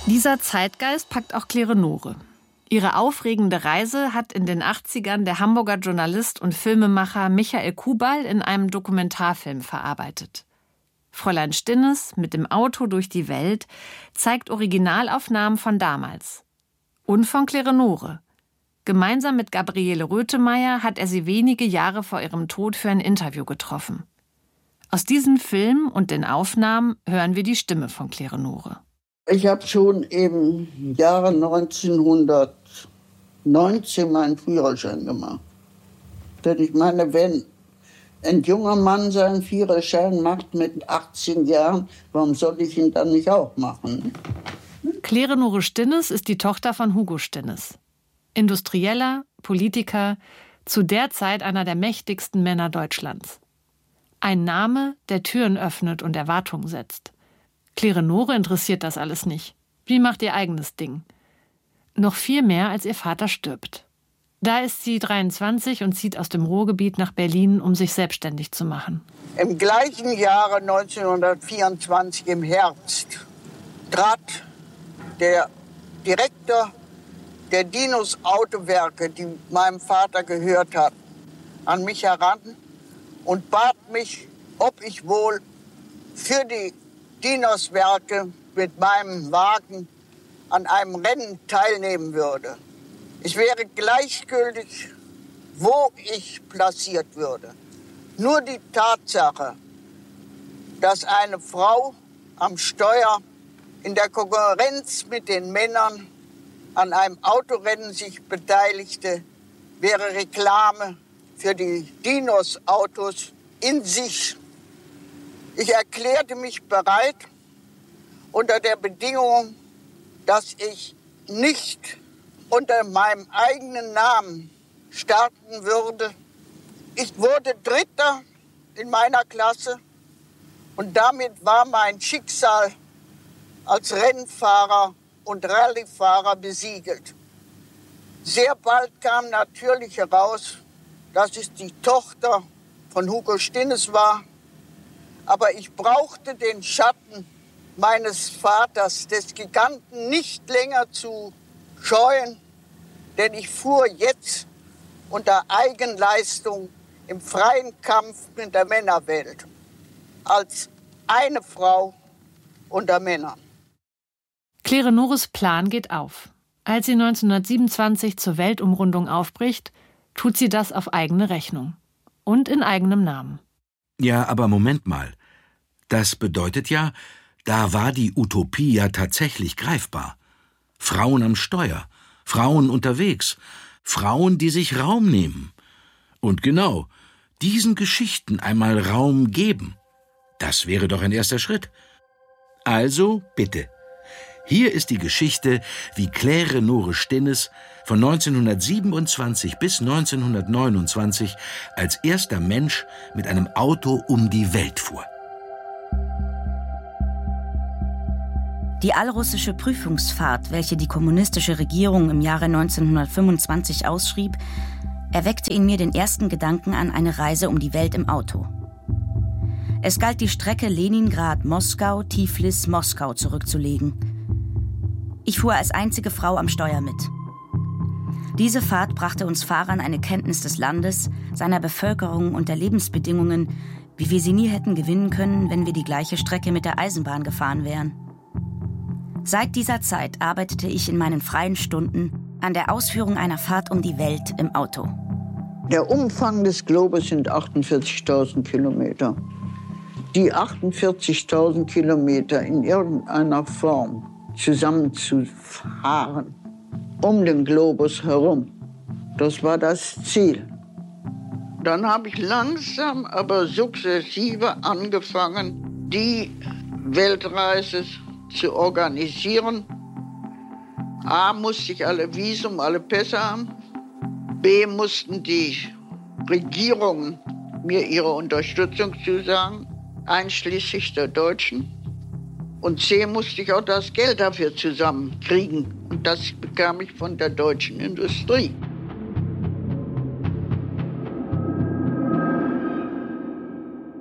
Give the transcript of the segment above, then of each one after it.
Dieser Zeitgeist packt auch Claire Nore. Ihre aufregende Reise hat in den 80ern der Hamburger Journalist und Filmemacher Michael Kubal in einem Dokumentarfilm verarbeitet. Fräulein Stinnes mit dem Auto durch die Welt zeigt Originalaufnahmen von damals. Und von Claire Nore. Gemeinsam mit Gabriele Rötemeyer hat er sie wenige Jahre vor ihrem Tod für ein Interview getroffen. Aus diesem Film und den Aufnahmen hören wir die Stimme von Claire Nore. Ich habe schon im Jahre 1919 meinen Führerschein gemacht. Denn ich meine, wenn ein junger Mann seinen Führerschein macht mit 18 Jahren, warum soll ich ihn dann nicht auch machen? Claire Nore Stinnes ist die Tochter von Hugo Stinnes. Industrieller, Politiker, zu der Zeit einer der mächtigsten Männer Deutschlands. Ein Name, der Türen öffnet und Erwartungen setzt. Claire Nore interessiert das alles nicht. Sie macht ihr eigenes Ding. Noch viel mehr, als ihr Vater stirbt. Da ist sie 23 und zieht aus dem Ruhrgebiet nach Berlin, um sich selbstständig zu machen. Im gleichen Jahre 1924 im Herbst trat der Direktor der Dinos Autowerke, die meinem Vater gehört hat, an mich heran und bat mich, ob ich wohl für die Dinos-Werke mit meinem Wagen an einem Rennen teilnehmen würde. Ich wäre gleichgültig, wo ich platziert würde. Nur die Tatsache, dass eine Frau am Steuer in der Konkurrenz mit den Männern an einem Autorennen sich beteiligte, wäre Reklame für die Dinos-Autos in sich. Ich erklärte mich bereit, unter der Bedingung, dass ich nicht unter meinem eigenen Namen starten würde. Ich wurde Dritter in meiner Klasse und damit war mein Schicksal als Rennfahrer und Rallyefahrer besiegelt. Sehr bald kam natürlich heraus, dass es die Tochter von Hugo Stinnes war. Aber ich brauchte den Schatten meines Vaters, des Giganten, nicht länger zu scheuen, denn ich fuhr jetzt unter Eigenleistung im freien Kampf mit der Männerwelt, als eine Frau unter Männern. Claire Nores Plan geht auf. Als sie 1927 zur Weltumrundung aufbricht, tut sie das auf eigene Rechnung und in eigenem Namen. Ja, aber Moment mal. Das bedeutet ja, da war die Utopie ja tatsächlich greifbar. Frauen am Steuer, Frauen unterwegs, Frauen, die sich Raum nehmen. Und genau, diesen Geschichten einmal Raum geben. Das wäre doch ein erster Schritt. Also, bitte. Hier ist die Geschichte, wie Claire Nore Stinnes von 1927 bis 1929 als erster Mensch mit einem Auto um die Welt fuhr. Die allrussische Prüfungsfahrt, welche die kommunistische Regierung im Jahre 1925 ausschrieb, erweckte in mir den ersten Gedanken an eine Reise um die Welt im Auto. Es galt, die Strecke Leningrad-Moskau, Tiflis-Moskau zurückzulegen. Ich fuhr als einzige Frau am Steuer mit. Diese Fahrt brachte uns Fahrern eine Kenntnis des Landes, seiner Bevölkerung und der Lebensbedingungen, wie wir sie nie hätten gewinnen können, wenn wir die gleiche Strecke mit der Eisenbahn gefahren wären. Seit dieser Zeit arbeitete ich in meinen freien Stunden an der Ausführung einer Fahrt um die Welt im Auto. Der Umfang des Globus sind 48.000 Kilometer. Die 48.000 Kilometer in irgendeiner Form zusammenzufahren, um den Globus herum, das war das Ziel. Dann habe ich langsam, aber sukzessive angefangen, die Weltreise zu organisieren. A, musste ich alle Visum, alle Pässe haben. B, mussten die Regierungen mir ihre Unterstützung zusagen, einschließlich der Deutschen. Und C, musste ich auch das Geld dafür zusammenkriegen. Und das bekam ich von der deutschen Industrie.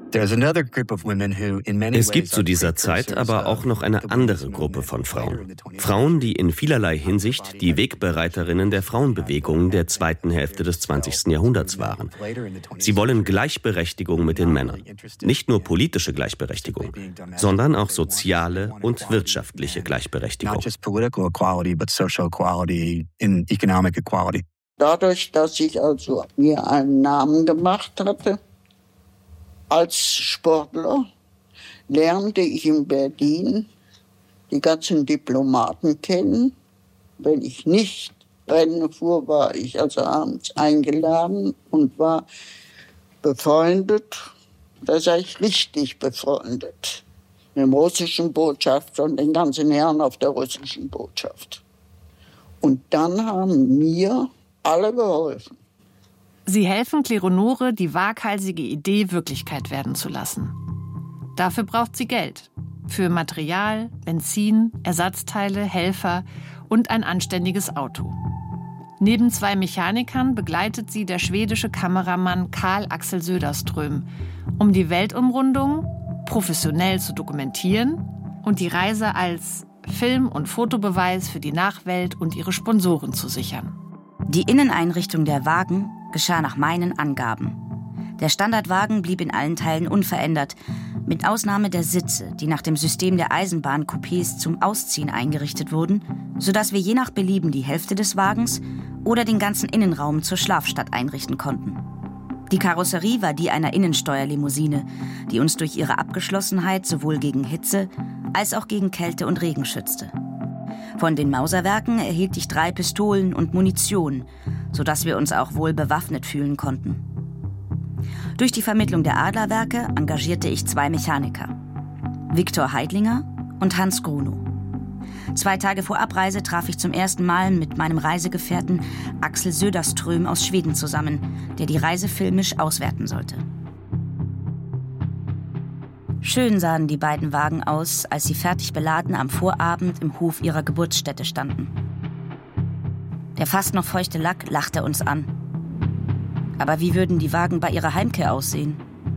Es gibt zu dieser Zeit aber auch noch eine andere Gruppe von Frauen. Frauen, die in vielerlei Hinsicht die Wegbereiterinnen der Frauenbewegung der zweiten Hälfte des 20. Jahrhunderts waren. Sie wollen Gleichberechtigung mit den Männern. Nicht nur politische Gleichberechtigung, sondern auch soziale und wirtschaftliche Gleichberechtigung. Dadurch, dass ich also mir einen Namen gemacht hatte als Sportler, lernte ich in Berlin die ganzen Diplomaten kennen. Wenn ich nicht Rennen fuhr, war ich also abends eingeladen und war befreundet. Da sei ich richtig befreundet. Mit dem russischen Botschafter und den ganzen Herren auf der russischen Botschaft. Und dann haben mir alle geholfen. Sie helfen Kleonore, die waghalsige Idee Wirklichkeit werden zu lassen. Dafür braucht sie Geld. Für Material, Benzin, Ersatzteile, Helfer und ein anständiges Auto. Neben 2 Mechanikern begleitet sie der schwedische Kameramann Carl Axel Söderström, um die Weltumrundung professionell zu dokumentieren und die Reise als Film- und Fotobeweis für die Nachwelt und ihre Sponsoren zu sichern. Die Inneneinrichtung der Wagen geschah nach meinen Angaben. Der Standardwagen blieb in allen Teilen unverändert, mit Ausnahme der Sitze, die nach dem System der Eisenbahncoupés zum Ausziehen eingerichtet wurden, sodass wir je nach Belieben die Hälfte des Wagens oder den ganzen Innenraum zur Schlafstadt einrichten konnten. Die Karosserie war die einer Innensteuerlimousine, die uns durch ihre Abgeschlossenheit sowohl gegen Hitze als auch gegen Kälte und Regen schützte. Von den Mauserwerken erhielt ich 3 Pistolen und Munition, sodass wir uns auch wohl bewaffnet fühlen konnten. Durch die Vermittlung der Adlerwerke engagierte ich 2 Mechaniker, Viktor Heidlinger und Hans Grunow. 2 Tage vor Abreise traf ich zum ersten Mal mit meinem Reisegefährten Axel Söderström aus Schweden zusammen, der die Reise filmisch auswerten sollte. Schön sahen die beiden Wagen aus, als sie fertig beladen am Vorabend im Hof ihrer Geburtsstätte standen. Der fast noch feuchte Lack lachte uns an. Aber wie würden die Wagen bei ihrer Heimkehr aussehen?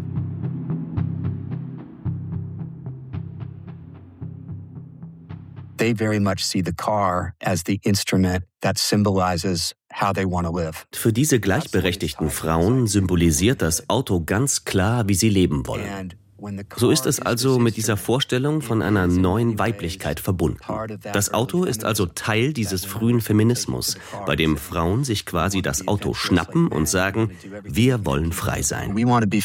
They very much see the car as the instrument that symbolizes how they want to live. Für diese gleichberechtigten Frauen symbolisiert das Auto ganz klar, wie sie leben wollen. So ist es also mit dieser Vorstellung von einer neuen Weiblichkeit verbunden. Das Auto ist also Teil dieses frühen Feminismus, bei dem Frauen sich quasi das Auto schnappen und sagen, wir wollen frei sein.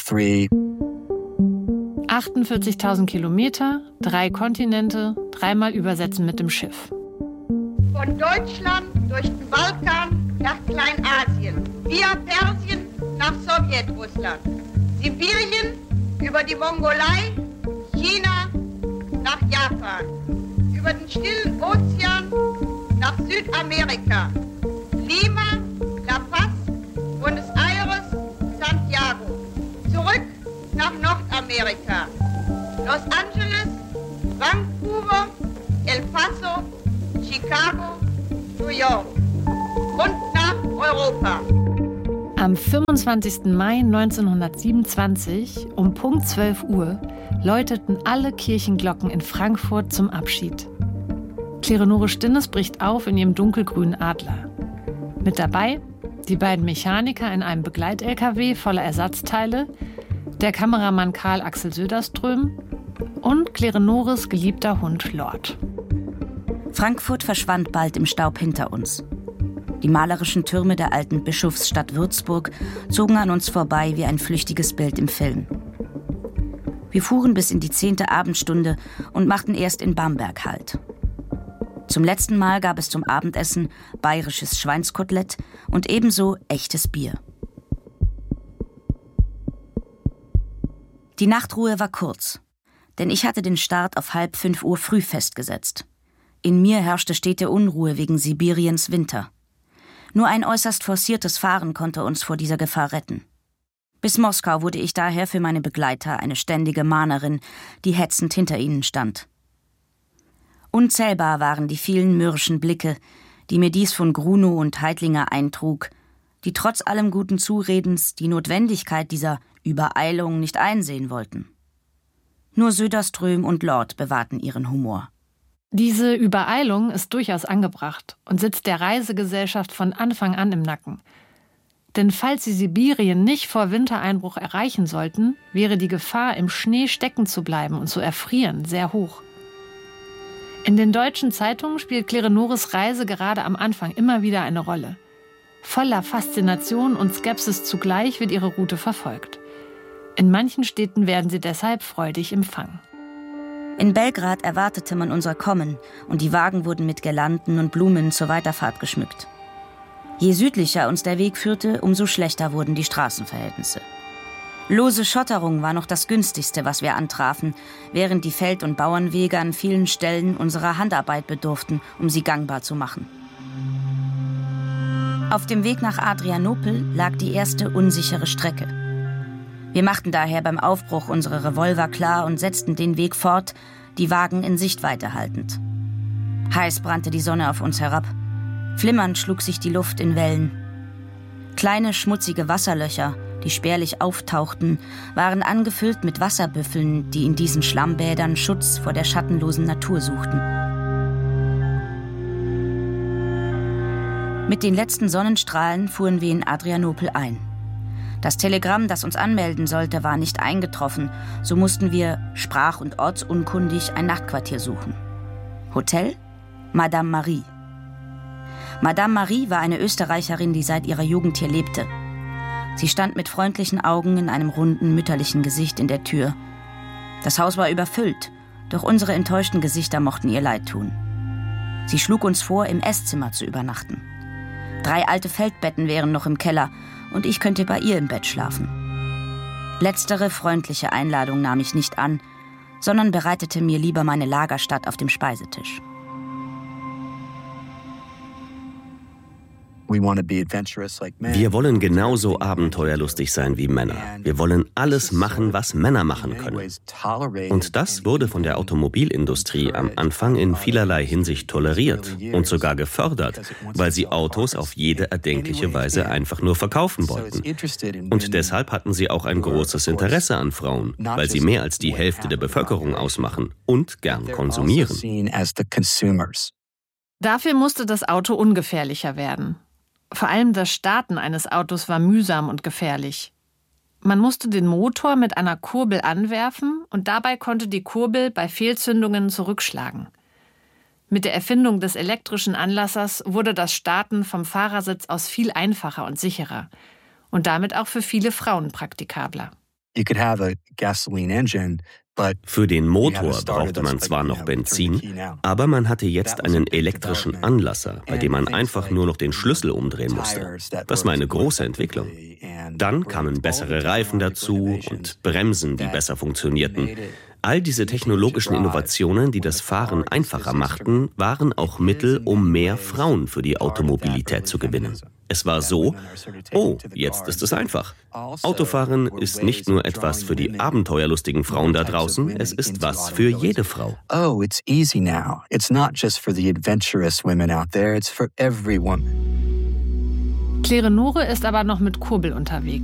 48.000 Kilometer, 3 Kontinente, 3-mal übersetzen mit dem Schiff. Von Deutschland durch den Balkan nach Kleinasien, via Persien nach Sowjetrussland, Sibirien über die Mongolei, China nach Japan, über den Stillen Ozean nach Südamerika, Lima, La Paz, Buenos Aires, Santiago, zurück nach Nordamerika, Los Angeles, Vancouver, El Paso, Chicago, New York und nach Europa. Am 25. Mai 1927 um Punkt 12 Uhr läuteten alle Kirchenglocken in Frankfurt zum Abschied. Kleonore Stinnes bricht auf in ihrem dunkelgrünen Adler. Mit dabei die beiden Mechaniker in einem Begleit-LKW voller Ersatzteile, der Kameramann Carl Axel Söderström und Kleonores geliebter Hund Lord. Frankfurt verschwand bald im Staub hinter uns. Die malerischen Türme der alten Bischofsstadt Würzburg zogen an uns vorbei wie ein flüchtiges Bild im Film. Wir fuhren bis in die 10. Abendstunde und machten erst in Bamberg Halt. Zum letzten Mal gab es zum Abendessen bayerisches Schweinskotelett und ebenso echtes Bier. Die Nachtruhe war kurz, denn ich hatte den Start auf 4:30 Uhr früh festgesetzt. In mir herrschte stete Unruhe wegen Sibiriens Winter. Nur ein äußerst forciertes Fahren konnte uns vor dieser Gefahr retten. Bis Moskau wurde ich daher für meine Begleiter eine ständige Mahnerin, die hetzend hinter ihnen stand. Unzählbar waren die vielen mürrischen Blicke, die mir dies von Grunow und Heidlinger eintrug, die trotz allem guten Zuredens die Notwendigkeit dieser Übereilung nicht einsehen wollten. Nur Söderström und Lord bewahrten ihren Humor. Diese Übereilung ist durchaus angebracht und sitzt der Reisegesellschaft von Anfang an im Nacken. Denn falls sie Sibirien nicht vor Wintereinbruch erreichen sollten, wäre die Gefahr, im Schnee stecken zu bleiben und zu erfrieren, sehr hoch. In den deutschen Zeitungen spielt Claire Nores Reise gerade am Anfang immer wieder eine Rolle. Voller Faszination und Skepsis zugleich wird ihre Route verfolgt. In manchen Städten werden sie deshalb freudig empfangen. In Belgrad erwartete man unser Kommen und die Wagen wurden mit Girlanden und Blumen zur Weiterfahrt geschmückt. Je südlicher uns der Weg führte, umso schlechter wurden die Straßenverhältnisse. Lose Schotterung war noch das günstigste, was wir antrafen, während die Feld- und Bauernwege an vielen Stellen unserer Handarbeit bedurften, um sie gangbar zu machen. Auf dem Weg nach Adrianopel lag die erste unsichere Strecke. Wir machten daher beim Aufbruch unsere Revolver klar und setzten den Weg fort, die Wagen in Sichtweite haltend. Heiß brannte die Sonne auf uns herab. Flimmernd schlug sich die Luft in Wellen. Kleine, schmutzige Wasserlöcher, die spärlich auftauchten, waren angefüllt mit Wasserbüffeln, die in diesen Schlammbädern Schutz vor der schattenlosen Natur suchten. Mit den letzten Sonnenstrahlen fuhren wir in Adrianopel ein. Das Telegramm, das uns anmelden sollte, war nicht eingetroffen, so mussten wir, sprach- und ortsunkundig, ein Nachtquartier suchen. Hotel? Madame Marie. Madame Marie war eine Österreicherin, die seit ihrer Jugend hier lebte. Sie stand mit freundlichen Augen in einem runden, mütterlichen Gesicht in der Tür. Das Haus war überfüllt, doch unsere enttäuschten Gesichter mochten ihr leid tun. Sie schlug uns vor, im Esszimmer zu übernachten. 3 alte Feldbetten wären noch im Keller und ich könnte bei ihr im Bett schlafen. Letztere freundliche Einladung nahm ich nicht an, sondern bereitete mir lieber meine Lagerstatt auf dem Speisetisch. Wir wollen genauso abenteuerlustig sein wie Männer. Wir wollen alles machen, was Männer machen können. Und das wurde von der Automobilindustrie am Anfang in vielerlei Hinsicht toleriert und sogar gefördert, weil sie Autos auf jede erdenkliche Weise einfach nur verkaufen wollten. Und deshalb hatten sie auch ein großes Interesse an Frauen, weil sie mehr als die Hälfte der Bevölkerung ausmachen und gern konsumieren. Dafür musste das Auto ungefährlicher werden. Vor allem das Starten eines Autos war mühsam und gefährlich. Man musste den Motor mit einer Kurbel anwerfen und dabei konnte die Kurbel bei Fehlzündungen zurückschlagen. Mit der Erfindung des elektrischen Anlassers wurde das Starten vom Fahrersitz aus viel einfacher und sicherer und damit auch für viele Frauen praktikabler. Für den Motor brauchte man zwar noch Benzin, aber man hatte jetzt einen elektrischen Anlasser, bei dem man einfach nur noch den Schlüssel umdrehen musste. Das war eine große Entwicklung. Dann kamen bessere Reifen dazu und Bremsen, die besser funktionierten. All diese technologischen Innovationen, die das Fahren einfacher machten, waren auch Mittel, um mehr Frauen für die Automobilität zu gewinnen. Es war so, oh, jetzt ist es einfach. Autofahren ist nicht nur etwas für die abenteuerlustigen Frauen da draußen, es ist was für jede Frau. Oh, it's easy now. It's not just for the adventurous women out there, it's for every woman. Claire Nore ist aber noch mit Kurbel unterwegs.